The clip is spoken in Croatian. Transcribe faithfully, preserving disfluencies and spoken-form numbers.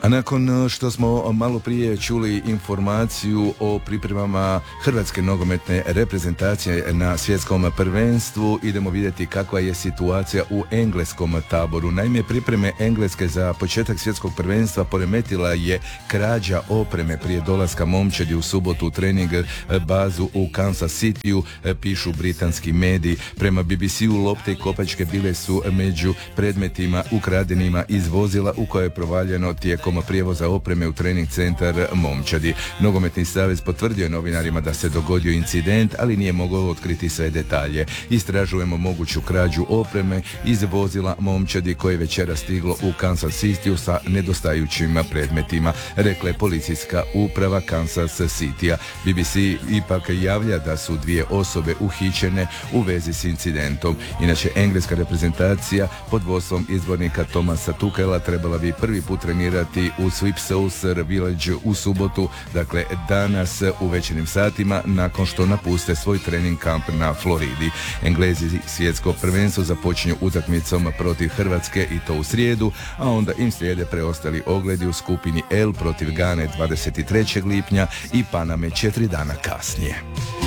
A nakon što smo malo prije čuli informaciju o pripremama hrvatske nogometne reprezentacije na svjetskom prvenstvu, idemo vidjeti kakva je situacija u engleskom taboru. Naime, pripreme Engleske za početak svjetskog prvenstva poremetila je krađa opreme prije dolaska momčadi u subotu u trening bazu u Kansas Cityu, pišu britanski mediji. Prema B B C-u lopte i kopačke bile su među predmetima ukradenima iz vozila u koje je provaljeno tijekom prijevoza opreme u trening centar momčadi. Nogometni savez potvrdio je novinarima da se dogodio incident, ali nije mogao otkriti sve detalje. Istražujemo moguću krađu opreme iz vozila momčadi koje je večera stiglo u Kansas Cityu sa nedostajućim predmetima, rekla je policijska uprava Kansas Citya. B B C ipak javlja da su dvije osobe uhićene u vezi s incidentom. Inače, engleska reprezentacija pod vodstvom izbornika Thomasa Tuchela trebala bi prvi put trenirati u Swipsaucer Village u subotu, dakle danas u večernjim satima, nakon što napuste svoj trening kamp na Floridi. Englezi svjetsko prvenstvo započinju utakmicom protiv Hrvatske i to u srijedu, a onda im slijede preostali ogledi u skupini L protiv Gane dvadeset trećeg lipnja i Paname četiri dana kasnije.